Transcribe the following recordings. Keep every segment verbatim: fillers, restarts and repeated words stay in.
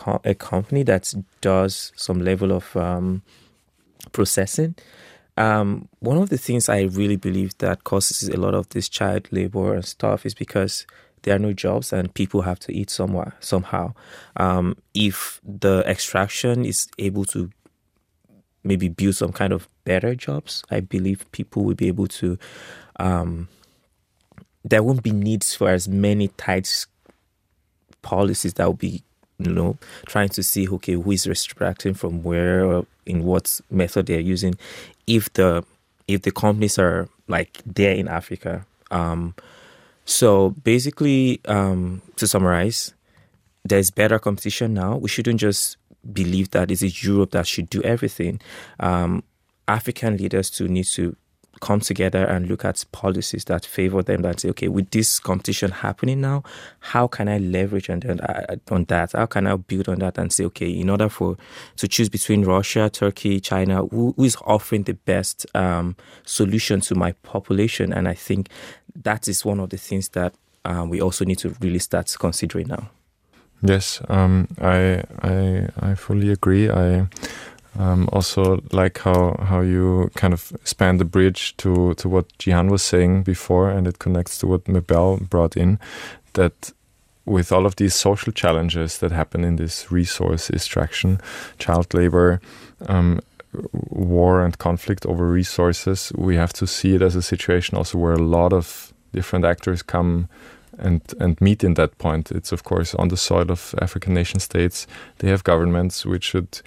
co- a company that does some level of um, processing. Um, one of the things I really believe that causes a lot of this child labor and stuff is because there are no jobs and people have to eat somewhere, somehow. Um, if the extraction is able to maybe build some kind of better jobs, I believe people will be able to, um, there won't be needs for as many tight policies that will be, you know, trying to see, okay, who is extracting from where or in what method they're using. If the if the companies are like there in Africa. Um, so basically, um, to summarize, there's better competition now. We shouldn't just believe that it is Europe that should do everything. Um, African leaders too need to come together and look at policies that favor them, that say, okay, with this competition happening now, how can I leverage on, on that? How can I build on that and say, okay, in order for to choose between Russia, Turkey, China, who, who is offering the best um, solution to my population? And I think that is one of the things that um, we also need to really start considering now. Yes, um, I, I I fully agree. I Um, also like how, how you kind of span the bridge to, to what Jihan was saying before, and it connects to what Mabel brought in, that with all of these social challenges that happen in this resource extraction, child labor, um, war and conflict over resources, we have to see it as a situation also where a lot of different actors come and and meet in that point. It's of course on the soil of African nation states. They have governments which should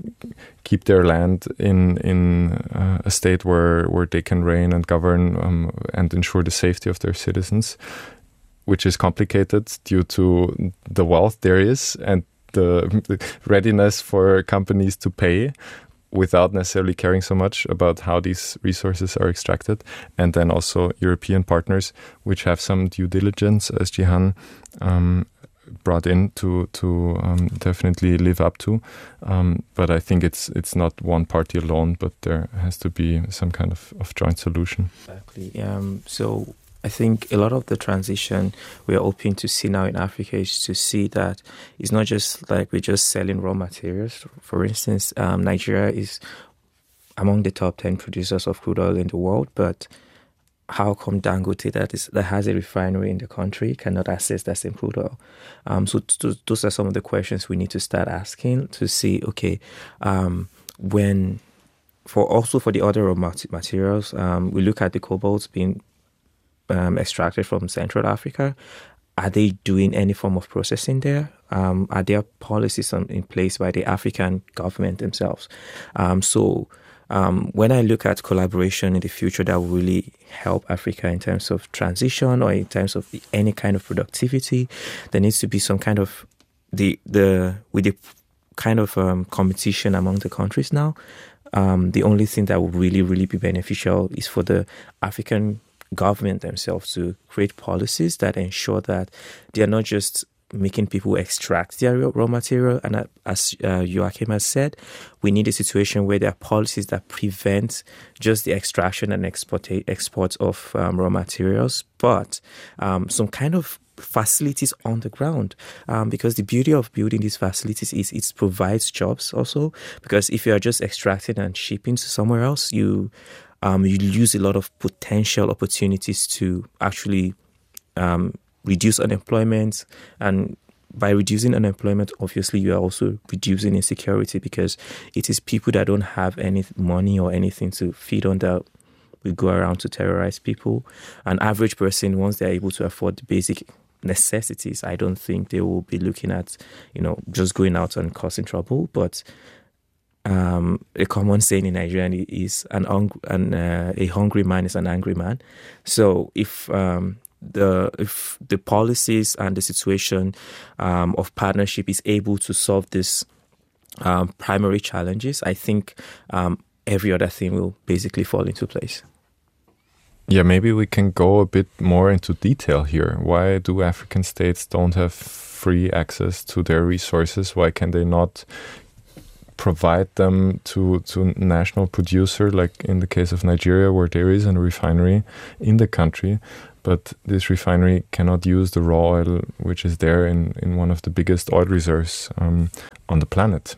keep their land in in uh, a state where where they can reign and govern um, and ensure the safety of their citizens, which is complicated due to the wealth there is and the, the readiness for companies to pay, without necessarily caring so much about how these resources are extracted. And then also European partners, which have some due diligence, as Jihan um, brought in to to um, definitely live up to. Um, but I think it's it's not one party alone, but there has to be some kind of, of joint solution. Exactly. Um, so I think a lot of the transition we are hoping to see now in Africa is to see that it's not just like we're just selling raw materials. For instance, um, Nigeria is among the top ten producers of crude oil in the world, but how come Dangote, that is that has a refinery in the country, cannot access that same crude oil? Um, so t- those are some of the questions we need to start asking to see, okay, um, when, for also for the other raw materials, um, we look at the cobalt being Um, extracted from Central Africa. Are they doing any form of processing there? Um, are there policies on, in place by the African government themselves? Um, so um, when I look at collaboration in the future that will really help Africa in terms of transition or in terms of any kind of productivity, there needs to be some kind of the the with the kind of um, competition among the countries now. Um, the only thing that will really really be beneficial is for the African government themselves to create policies that ensure that they are not just making people extract their raw material. And as uh, Joachim has said, we need a situation where there are policies that prevent just the extraction and export, export of um, raw materials, but um, some kind of facilities on the ground. Um, because the beauty of building these facilities is it provides jobs also. Because if you are just extracting and shipping to somewhere else, you Um, you lose a lot of potential opportunities to actually um, reduce unemployment. And by reducing unemployment, obviously, you are also reducing insecurity, because it is people that don't have any money or anything to feed on that will go around to terrorize people. An average person, once they're able to afford the basic necessities, I don't think they will be looking at, you know, just going out and causing trouble. But Um, a common saying in Nigeria is an, hung- an uh, a hungry man is an angry man. So if um, the if the policies and the situation um, of partnership is able to solve this um, primary challenges, I think um, every other thing will basically fall into place. Yeah, maybe we can go a bit more into detail here. Why do African states don't have free access to their resources? Why can they not provide them to to national producer, like in the case of Nigeria, where there is a refinery in the country? but this refinery cannot use the raw oil which is there in, in one of the biggest oil reserves um, on the planet.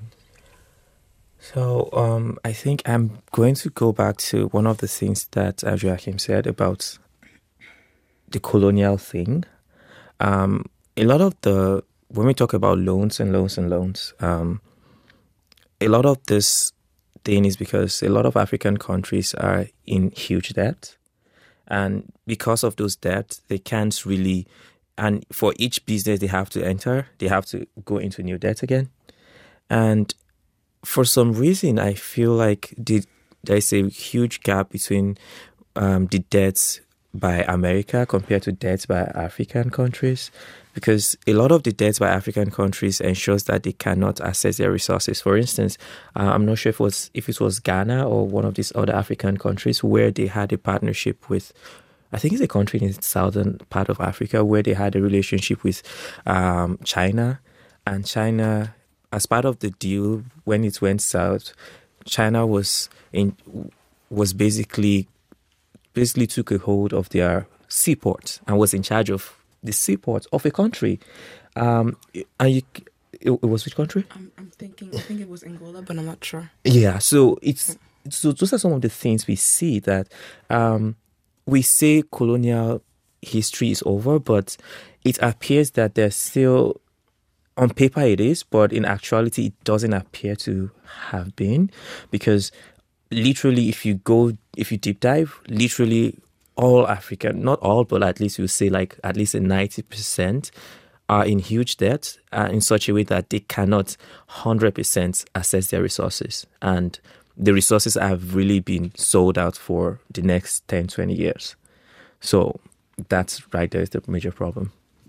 So um, I think I'm going to go back to one of the things that Joachim said about the colonial thing. Um, a lot of the, when we talk about loans and loans and loans, um, a lot of this thing is because a lot of African countries are in huge debt. And because of those debts, they can't really, and for each business they have to enter, they have to go into new debt again. And for some reason, I feel like the, there's a huge gap between um, the debts by America compared to debts by African countries, because a lot of the debts by African countries ensures that they cannot access their resources. For instance, uh, I'm not sure if it was if it was Ghana or one of these other African countries where they had a partnership with, I think it's a country in the southern part of Africa where they had a relationship with um, China, and China, as part of the deal, when it went south, China was in was basically basically took a hold of their seaport and was in charge of the seaport of a country. Um, and you, it, it was which country? I'm, I'm thinking. I think it was Angola, but I'm not sure. Yeah. So it's so those are some of the things we see that um, we say colonial history is over, but it appears that there's still. On paper it is, but in actuality it doesn't appear to have been, because literally if you go, if you deep dive, literally all African, not all, but at least you say like at least a ninety percent are in huge debt uh, in such a way that they cannot one hundred percent access their resources. And the resources have really been sold out for the next ten, twenty years. So that's right there is the major problem.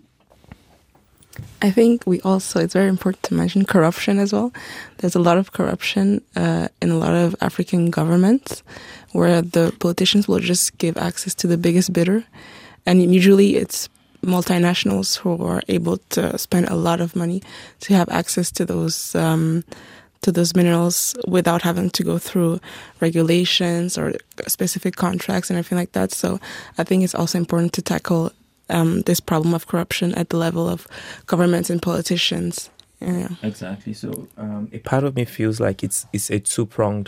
I think we also, it's very important to mention corruption as well. There's a lot of corruption uh, in a lot of African governments where the politicians will just give access to the biggest bidder. And usually it's multinationals who are able to spend a lot of money to have access to those um, to those minerals without having to go through regulations or specific contracts and everything like that. So I think it's also important to tackle Um, this problem of corruption at the level of governments and politicians. Yeah. Exactly. So um, a part of me feels like it's it's a two-pronged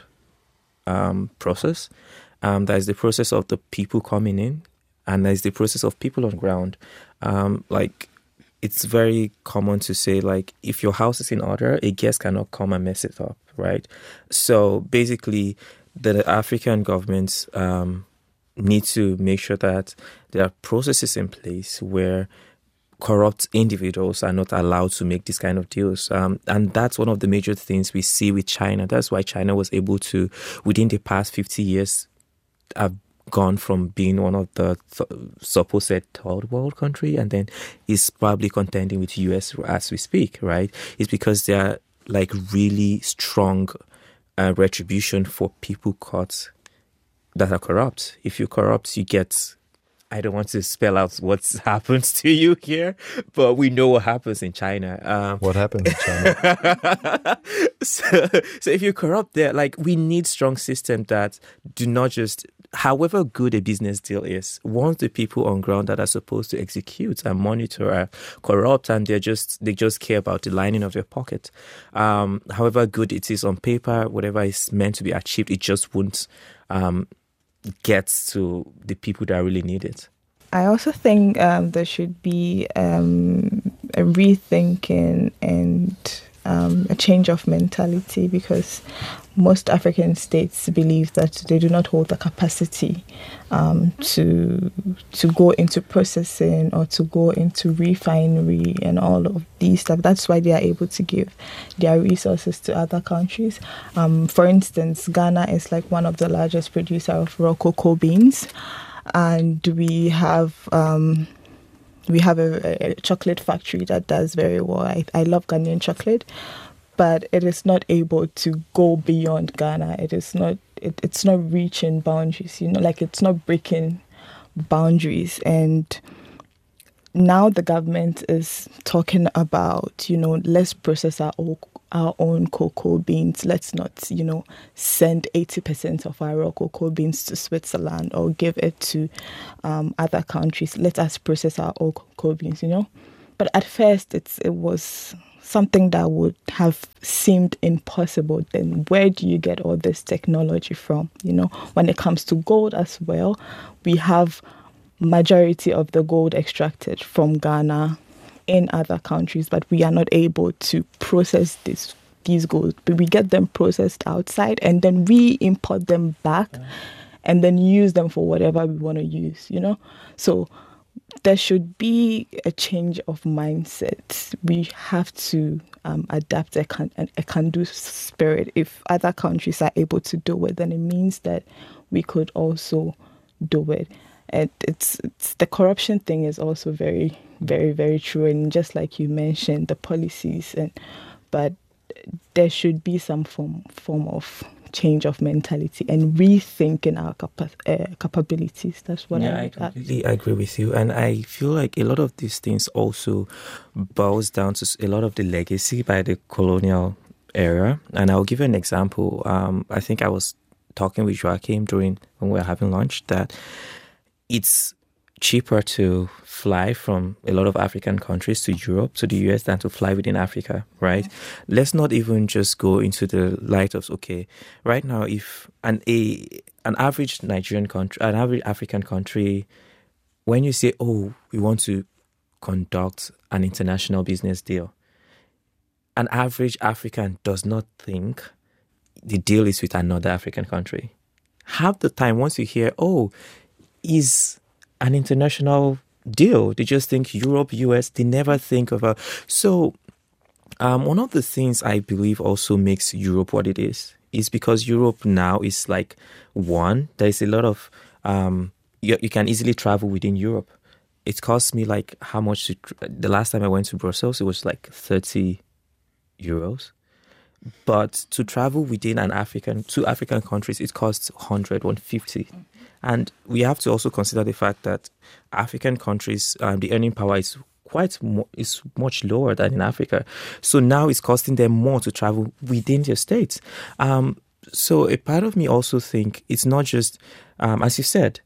um, process. Um, there's the process of the people coming in, and there's the process of people on ground. Um, like, it's very common to say, like, if your house is in order, a guest cannot come and mess it up, right? So basically, the African governments um, need to make sure that there are processes in place where corrupt individuals are not allowed to make this kind of deals. Um, and that's one of the major things we see with China. That's why China was able to, within the past fifty years, have gone from being one of the th- supposed third world country and then is probably contending with the U S as we speak, right? It's because they are like really strong uh, retribution for people caught that are corrupt. If you're corrupt, you get, I don't want to spell out what happens to you here, but we know what happens in China. Um, what happens in China? so, so if you're corrupt there, like, we need strong systems that do not just, however good a business deal is, once the people on ground that are supposed to execute and monitor are corrupt and they're just, they just care about the lining of their pocket. Um, however good it is on paper, whatever is meant to be achieved, it just won't um, gets to the people that really need it. I also think um, there should be um, a rethinking and um, a change of mentality, because most African states believe that they do not hold the capacity um, to to go into processing or to go into refinery and all of these stuff. That's why they are able to give their resources to other countries. Um, for instance, Ghana is like one of the largest producers of raw cocoa beans, and we have um, we have a, a chocolate factory that does very well. I, I love Ghanaian chocolate, but it is not able to go beyond Ghana. It is not. It, it's not reaching boundaries. You know, like, it's not breaking boundaries. And now the government is talking about, you know, let's process our own, our own cocoa beans. Let's not, you know, send eighty percent of our raw cocoa beans to Switzerland or give it to um, other countries. Let us process our own cocoa beans, you know. But at first, it's it was something that would have seemed impossible. Then where do you get all this technology from? You know, when it comes to gold as well, we have majority of the gold extracted from Ghana in other countries, but we are not able to process this these gold. But we get them processed outside and then we import them back yeah. and then use them for whatever we want to use, you know? So there should be a change of mindset. We have to um, adapt a, can, a can-do spirit. If other countries are able to do it, then it means that we could also do it. And it's, it's the corruption thing is also very, very, very true. And just like you mentioned, the policies, and but there should be some form form of change of mentality and rethinking our capa- uh, capabilities. That's what yeah, I, I completely I agree with you. And I feel like a lot of these things also boils down to a lot of the legacy by the colonial era. And I'll give you an example. Um, I think I was talking with Joachim during when we were having lunch that it's cheaper to fly from a lot of African countries to Europe, to the U S, than to fly within Africa, right? Mm-hmm. Let's not even just go into the light of, okay, right now, if an a an average Nigerian country, an average African country, when you say, oh, we want to conduct an international business deal, an average African does not think the deal is with another African country. Half the time, once you hear, oh, is an international deal, they just think Europe, U S, they never think of a... So um, one of the things I believe also makes Europe what it is, is because Europe now is like, one, there's a lot of... Um, you, you can easily travel within Europe. It costs me like how much... To, the last time I went to Brussels, it was like thirty euros. But to travel within an African, two African countries, it costs one hundred, one hundred fifty. And we have to also consider the fact that African countries, um, the earning power is quite mo- is much lower than in Africa. So now it's costing them more to travel within their states. Um, so a part of me also think it's not just, um, as you said,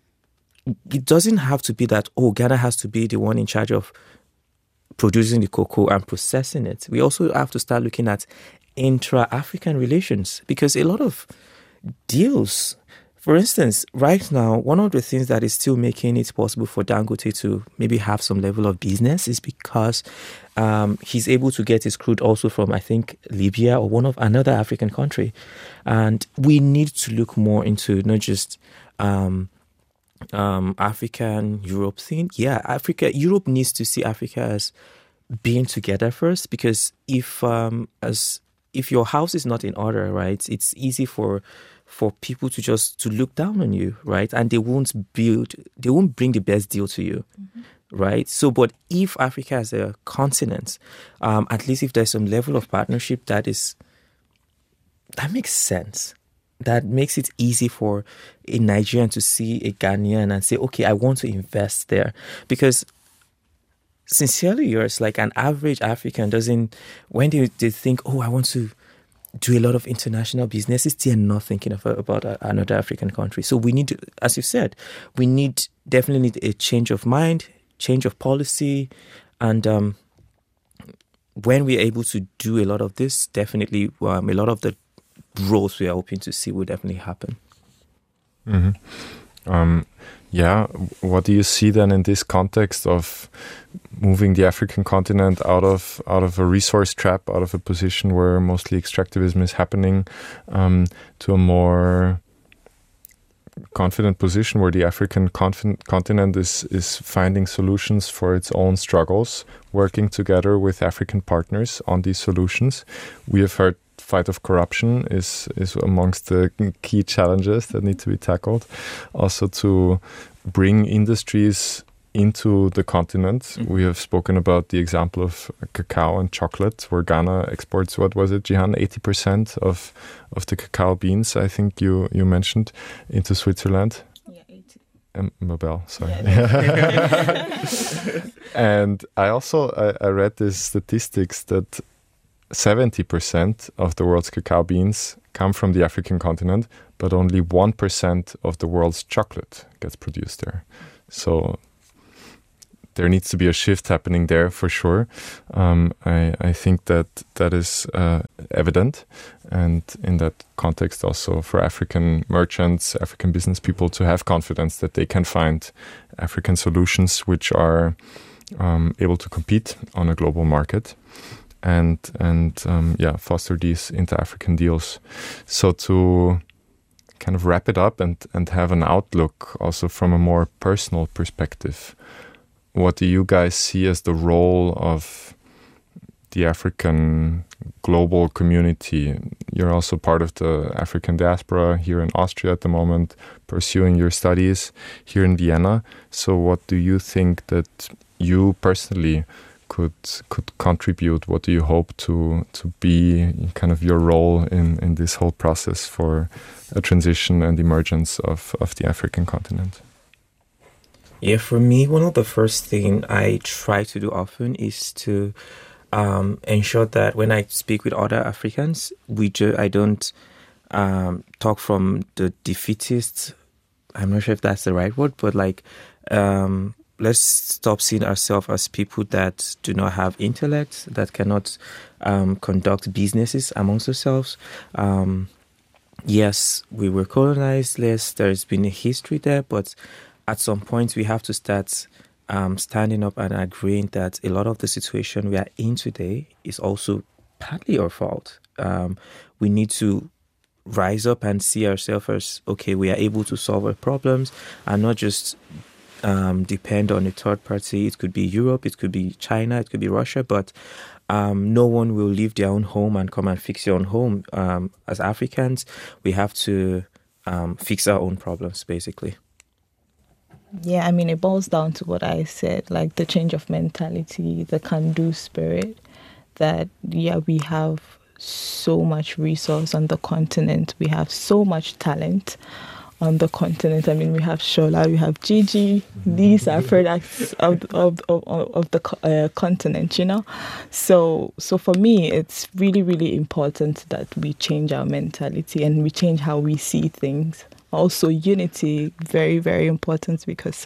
it doesn't have to be that, oh, Ghana has to be the one in charge of producing the cocoa and processing it. We also have to start looking at intra-African relations, because a lot of deals, for instance, right now, one of the things that is still making it possible for Dangote to maybe have some level of business is because um, he's able to get his crude also from, I think, Libya or one of another African country. And we need to look more into not just um, um, African Europe thing. Yeah, Africa, Europe needs to see Africa as being together first, because if um, as if your house is not in order, right, it's easy for for people to just to look down on you, right? And they won't build, they won't bring the best deal to you, mm-hmm. right? So, but if Africa as a continent, um, at least if there's some level of partnership that is, that makes sense. That makes it easy for a Nigerian to see a Ghanaian and say, okay, I want to invest there. Because sincerely yours, like an average African doesn't, when they, they think, oh, I want to do a lot of international businesses, they're not thinking of, about another African country. So we need, as you said, we need definitely need a change of mind, change of policy. And um, when we're able to do a lot of this, definitely um, a lot of the growth we are hoping to see will definitely happen. Mm-hmm. Um, yeah, what do you see then in this context of moving the African continent out of out of a resource trap, out of a position where mostly extractivism is happening, um, to a more confident position where the African conf- continent is, is finding solutions for its own struggles, working together with African partners on these solutions? We have heard fight of corruption is is amongst the key challenges that need to be tackled. Also to bring industries into the continent. Mm-hmm. We have spoken about the example of cacao and chocolate, where Ghana exports, what was it, Jihan, eighty percent of of the cacao beans, I think you, you mentioned, into Switzerland. Yeah, eighty. Um, Mabel, sorry. And I also I, I read these statistics that seventy percent of the world's cacao beans come from the African continent, but only one percent of the world's chocolate gets produced there. So there needs to be a shift happening there for sure. Um, I, I think that that is uh, evident. And in that context also for African merchants, African business people to have confidence that they can find African solutions which are um, able to compete on a global market and, and um, yeah, foster these inter-African deals. So to kind of wrap it up and, and have an outlook also from a more personal perspective, what do you guys see as the role of the African global community? You're also part of the African diaspora here in Austria at the moment, pursuing your studies here in Vienna. So what do you think that you personally could could contribute? What do you hope to to be kind of your role in, in this whole process for a transition and emergence of, of the African continent? Yeah, for me, one of the first things I try to do often is to um, ensure that when I speak with other Africans, we ju- I don't um, talk from the defeatist. I'm not sure if that's the right word, but like, um, let's stop seeing ourselves as people that do not have intellect, that cannot um, conduct businesses amongst ourselves. Um, yes, we were colonized. Yes, there's been a history there, but at some point, we have to start um, standing up and agreeing that a lot of the situation we are in today is also partly our fault. Um, we need to rise up and see ourselves as, okay, we are able to solve our problems and not just um, depend on a third party. It could be Europe, it could be China, it could be Russia, but um, no one will leave their own home and come and fix your own home. Um, as Africans, we have to um, fix our own problems, basically. Yeah, I mean, it boils down to what I said, like the change of mentality, the can-do spirit, that, yeah, we have so much resource on the continent. We have so much talent on the continent. I mean, we have Shola, we have Gigi. These are products of, of, of, of the uh, continent, you know? So, so for me, it's really, really important that we change our mentality and we change how we see things. Also, unity, very, very important because,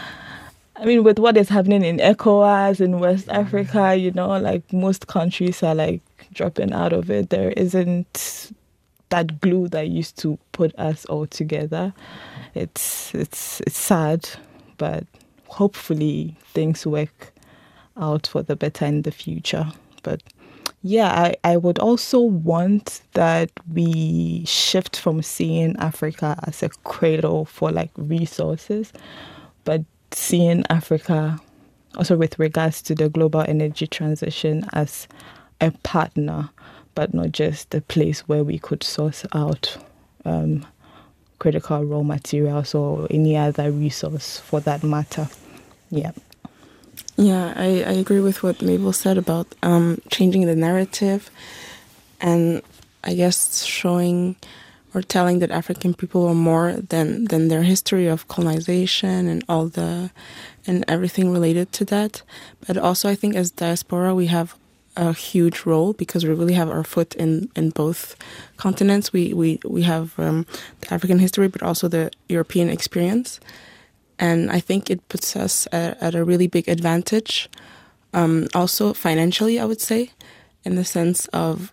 I mean, with what is happening in ECOWAS, in West Africa, you know, like most countries are like dropping out of it. There isn't that glue that used to put us all together. It's, it's, it's sad, but hopefully things work out for the better in the future. But yeah, I, I would also want that we shift from seeing Africa as a cradle for like resources, but seeing Africa also with regards to the global energy transition as a partner, but not just a place where we could source out um, critical raw materials or any other resource for that matter. Yeah. Yeah, I, I agree with what Mabel said about um, changing the narrative and I guess showing or telling that African people are more than, than their history of colonization and all the and everything related to that. But also I think as diaspora we have a huge role because we really have our foot in, in both continents. We we, we have um, the African history but also the European experience. And I think it puts us at, at a really big advantage, um, also financially, I would say, in the sense of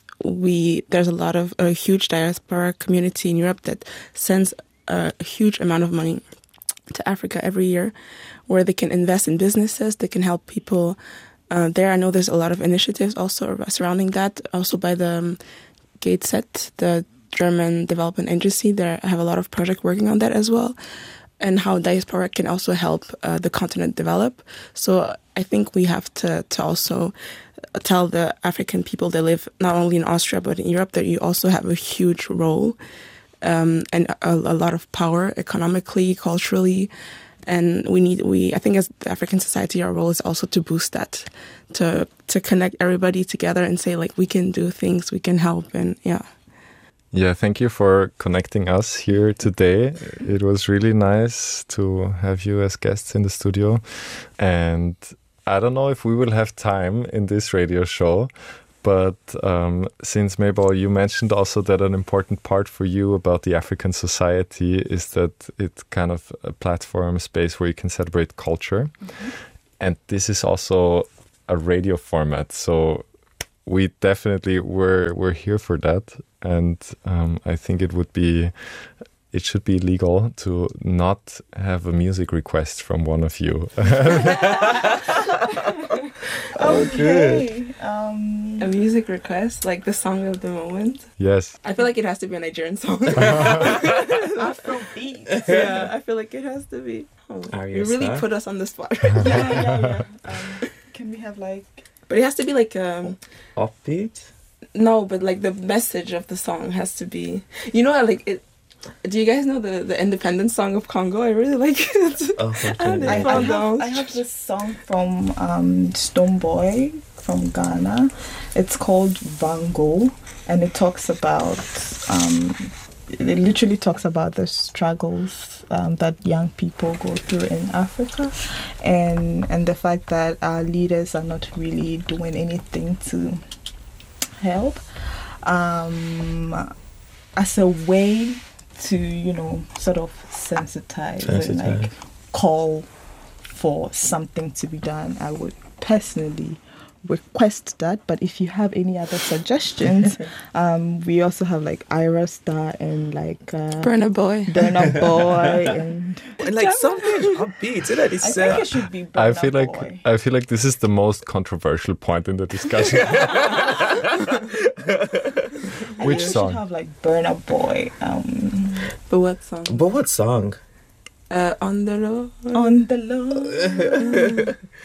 we there's a lot of a huge diaspora community in Europe that sends a, a huge amount of money to Africa every year, where they can invest in businesses, they can help people uh, there. I know there's a lot of initiatives also surrounding that, also by the um, GateSet, the German development agency. They have a lot of projects working on that as well. And how diaspora can also help uh, the continent develop. So I think we have to, to also tell the African people that live not only in Austria but in Europe that you also have a huge role um, and a, a lot of power economically, culturally. And we need, we I think as the African society, our role is also to boost that, to to connect everybody together and say, like, we can do things, we can help, and yeah. Yeah, thank you for connecting us here today. It was really nice to have you as guests in the studio. And I don't know if we will have time in this radio show, but um, since Mabel, you mentioned also that an important part for you about the African society is that it's kind of a platform space where you can celebrate culture. Mm-hmm. And this is also a radio format. So we definitely were, we're here for that. And um, I think it would be, it should be legal to not have a music request from one of you. Okay. Um, a music request, like the song of the moment. Yes. I feel like it has to be a Nigerian song. Afrobeat. Yeah, I feel like it has to be. Oh, you really star? Put us on the spot. yeah, yeah, yeah. Um, can we have like... But it has to be like... Um, Upbeat? No, but like the message of the song has to be... You know, like it... Do you guys know the, the independence song of Congo? I really like it. Oh, okay. And I, it I, fell have, down. I have this song from um, Stonebwoy from Ghana. It's called Vango, and it talks about... Um, it literally talks about the struggles um, that young people go through in Africa, and and the fact that our leaders are not really doing anything to help, um, as a way to, you know, sort of sensitize, Sensitize. and like call for something to be done. I would personally request that, but if you have any other suggestions, um, we also have like Ira Star and like uh, Burna Boy. Burna Boy, and Like something upbeat, so that I it's, think uh, it should be Burna I feel like Boy. I feel like this is the most controversial point in the discussion. I Which think we song? should have like Burna Boy. Um, But what song? but what song? Uh, on the low. on the low.